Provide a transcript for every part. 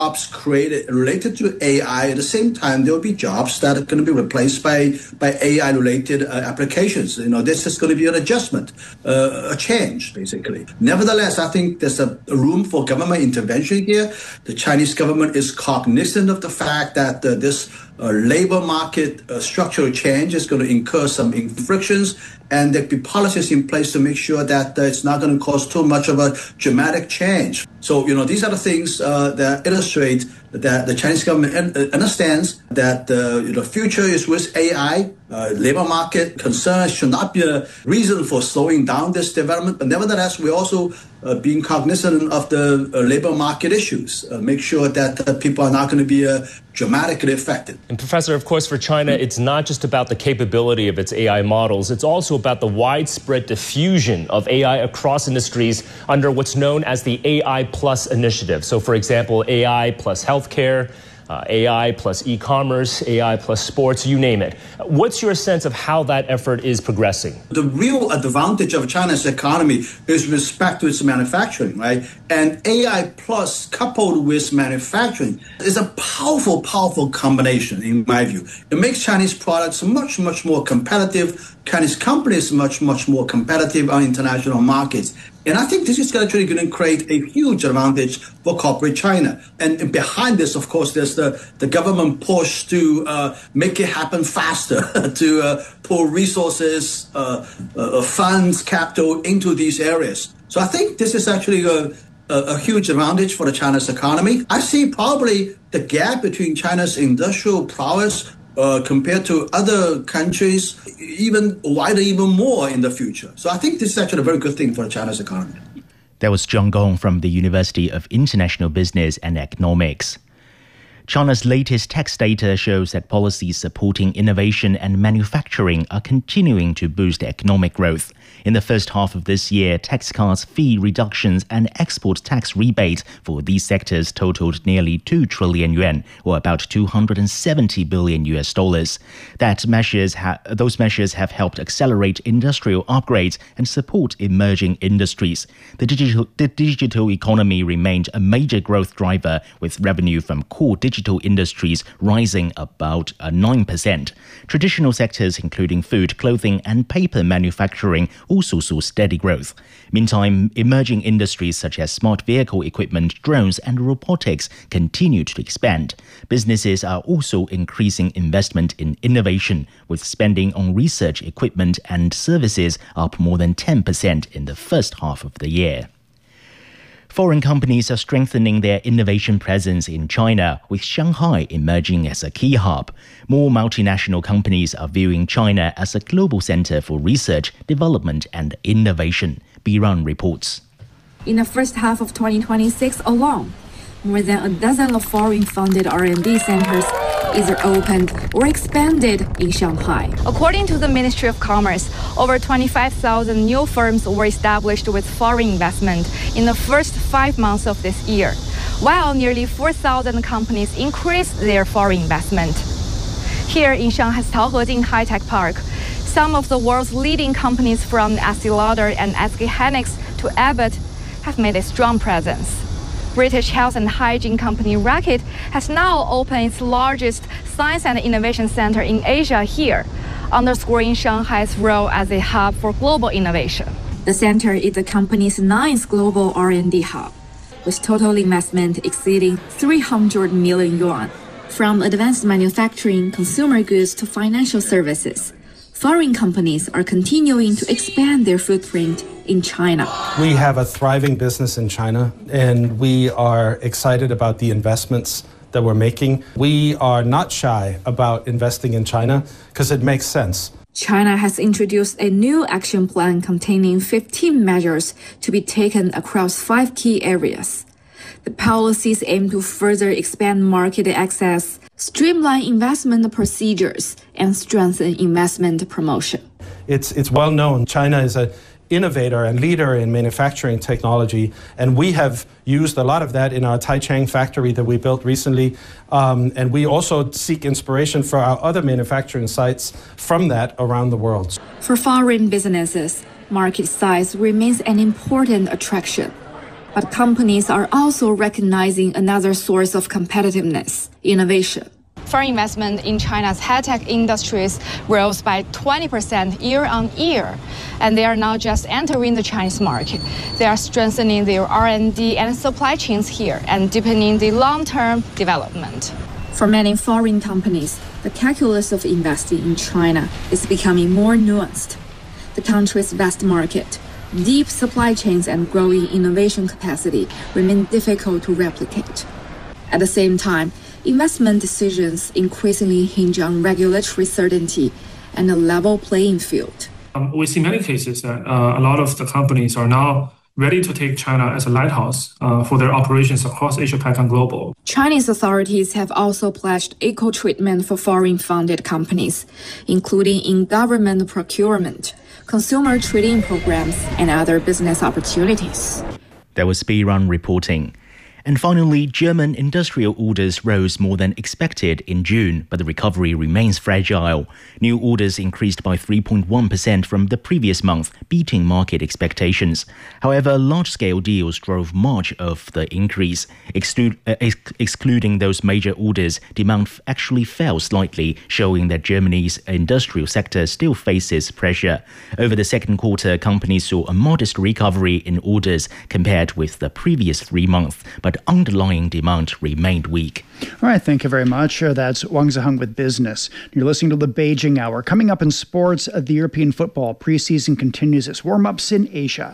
jobs created related to AI. At the same time, there will be jobs that are going to be replaced by AI-related applications. This is going to be an adjustment, a change, basically. Nevertheless, I think there's a room for government intervention here. The Chinese government is cognizant of the fact that this labor market structural change is going to incur some frictions, and there be policies in place to make sure that it's not going to cause too much of a dramatic change. So, these are the things that illustrate that the Chinese government understands that the future is with AI. Labor market concerns should not be a reason for slowing down this development. But nevertheless, we're also being cognizant of the labor market issues, make sure that people are not going to be dramatically affected. And Professor, of course, for China, it's not just about the capability of its AI models. It's also about the widespread diffusion of AI across industries under what's known as the AI Plus initiative. So, for example, AI plus healthcare, AI plus e-commerce, AI plus sports, you name it. What's your sense of how that effort is progressing? The real advantage of China's economy is respect to its manufacturing, right? And AI plus coupled with manufacturing is a powerful, powerful combination, in my view. It makes Chinese products much, much more competitive. Chinese companies much, much more competitive on international markets. And I think this is actually going to create a huge advantage for corporate China. And behind this, of course, there's the government push to make it happen faster, to pour resources, funds, capital into these areas. So I think this is actually a huge advantage for the China's economy. I see probably the gap between China's industrial prowess compared to other countries, even wider, even more in the future. So I think this is actually a very good thing for China's economy. That was John Gong from the University of International Business and Economics. China's latest tax data shows that policies supporting innovation and manufacturing are continuing to boost economic growth. In the first half of this year, tax cuts, fee reductions, and export tax rebates for these sectors totaled nearly 2 trillion yuan, or about $270 billion. Those measures have helped accelerate industrial upgrades and support emerging industries. The digital economy remained a major growth driver, with revenue from core digital industries rising about 9%. Traditional sectors including food, clothing, and paper manufacturing also saw steady growth. Meantime, emerging industries such as smart vehicle equipment, drones, and robotics continue to expand. Businesses are also increasing investment in innovation, with spending on research equipment and services up more than 10% in the first half of the year. Foreign companies are strengthening their innovation presence in China, with Shanghai emerging as a key hub. More multinational companies are viewing China as a global center for research, development, and innovation. Biran reports. In the first half of 2026 alone, more than a dozen of foreign-funded R&D centers either opened or expanded in Shanghai. According to the Ministry of Commerce, over 25,000 new firms were established with foreign investment in the first 5 months of this year, while nearly 4,000 companies increased their foreign investment. Here in Shanghai's Taohejing High-Tech Park, some of the world's leading companies from Estée Lauder and SK Hynix to Abbott have made a strong presence. British health and hygiene company Reckitt has now opened its largest science and innovation center in Asia here, underscoring Shanghai's role as a hub for global innovation. The center is the company's 9th global R&D hub, with total investment exceeding 300 million yuan. From advanced manufacturing, consumer goods to financial services, foreign companies are continuing to expand their footprint in China. We have a thriving business in China, and we are excited about the investments that we're making. We are not shy about investing in China because it makes sense. China has introduced a new action plan containing 15 measures to be taken across 5 key areas. The policies aim to further expand market access, streamline investment procedures, and strengthen investment promotion. It's well known China is an innovator and leader in manufacturing technology, and we have used a lot of that in our Taichung factory that we built recently, and we also seek inspiration for our other manufacturing sites from that around the world. For foreign businesses, market size remains an important attraction. But companies are also recognizing another source of competitiveness, innovation. Foreign investment in China's high-tech industries rose by 20% year-on-year, and they are not just entering the Chinese market. They are strengthening their R&D and supply chains here and deepening the long-term development. For many foreign companies, the calculus of investing in China is becoming more nuanced. The country's vast market, deep supply chains, and growing innovation capacity remain difficult to replicate. At the same time, investment decisions increasingly hinge on regulatory certainty and a level playing field. We see many cases that a lot of the companies are now ready to take China as a lighthouse for their operations across Asia-Pac and global. Chinese authorities have also pledged equal treatment for foreign-funded companies, including in government procurement, consumer trading programs, and other business opportunities. That was B-Run reporting. And finally, German industrial orders rose more than expected in June, but the recovery remains fragile. New orders increased by 3.1% from the previous month, beating market expectations. However, large-scale deals drove much of the increase. Excluding those major orders, demand actually fell slightly, showing that Germany's industrial sector still faces pressure. Over the second quarter, companies saw a modest recovery in orders compared with the previous 3 months, but underlying demand remained weak. All right, thank you very much. That's Wang Ziheng with Business. You're listening to the Beijing Hour. Coming up in sports, the European football preseason continues its warm-ups in Asia.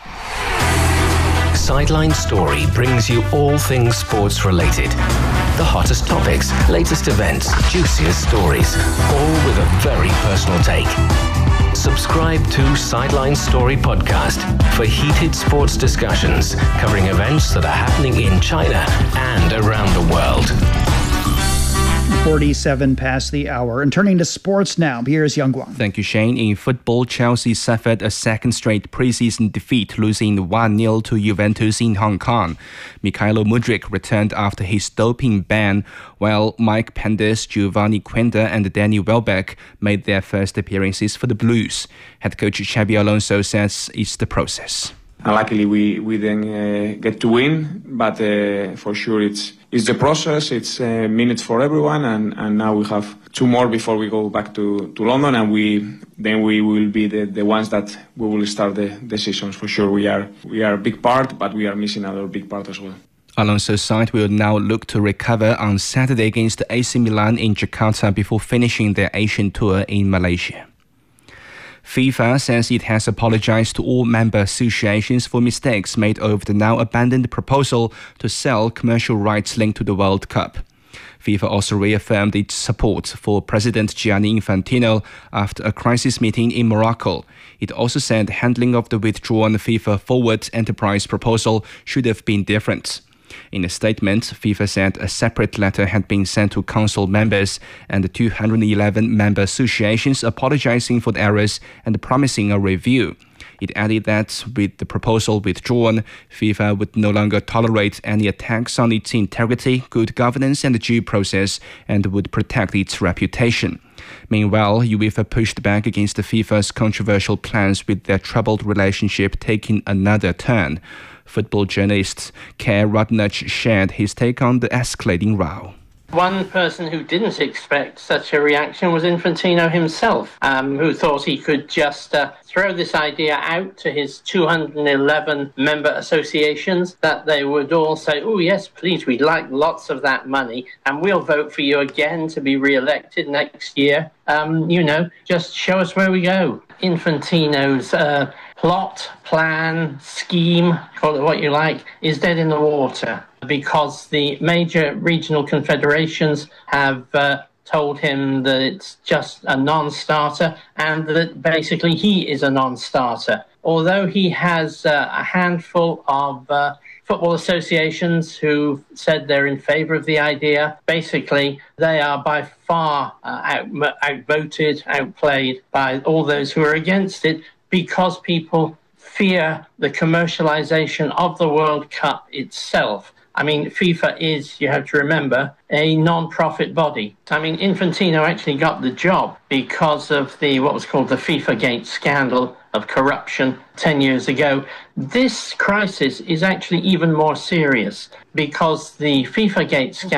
Sideline Story brings you all things sports related. The hottest topics, latest events, juiciest stories, all with a very personal take. Subscribe to Sideline Story Podcast for heated sports discussions covering events that are happening in China and around the world. 47 past the hour. And turning to sports now, here's Yang Guang. Thank you, Shane. In football, Chelsea suffered a second straight preseason defeat, losing 1-0 to Juventus in Hong Kong. Mykhailo Mudryk returned after his doping ban, while Mike Penders, Giovanni Quenda and Danny Welbeck made their first appearances for the Blues. Head coach Xabi Alonso says it's the process. Luckily, we didn't get to win, but for sure it's the process. It's minutes for everyone, and now we have 2 more before we go back to London, and we will be the ones that we will start the seasons. For sure, we are a big part, but we are missing another big part as well. Alonso's side will now look to recover on Saturday against AC Milan in Jakarta before finishing their Asian tour in Malaysia. FIFA says it has apologized to all member associations for mistakes made over the now abandoned proposal to sell commercial rights linked to the World Cup. FIFA also reaffirmed its support for President Gianni Infantino after a crisis meeting in Morocco. It also said handling of the withdrawn FIFA Forward Enterprise proposal should have been different. In a statement, FIFA said a separate letter had been sent to council members and the 211 member associations apologizing for the errors and promising a review. It added that with the proposal withdrawn, FIFA would no longer tolerate any attacks on its integrity, good governance and due process, and would protect its reputation. Meanwhile, UEFA pushed back against the FIFA's controversial plans, with their troubled relationship taking another turn. Football journalist Kerr Rodnach shared his take on the escalating row. One person who didn't expect such a reaction was Infantino himself, who thought he could just throw this idea out to his 211 member associations, that they would all say, oh yes, please, we'd like lots of that money and we'll vote for you again to be re-elected next year. Just show us where we go. Infantino's plot, plan, scheme, call it what you like, is dead in the water because the major regional confederations have told him that it's just a non-starter and that basically he is a non-starter. Although he has a handful of football associations who said they're in favour of the idea, basically they are by far outvoted, outplayed by all those who are against it, because people fear the commercialisation of the World Cup itself. I mean, FIFA is, you have to remember, a non-profit body. I mean, Infantino actually got the job because of what was called the FIFA Gate scandal of corruption 10 years ago. This crisis is actually even more serious because the FIFA Gate scandal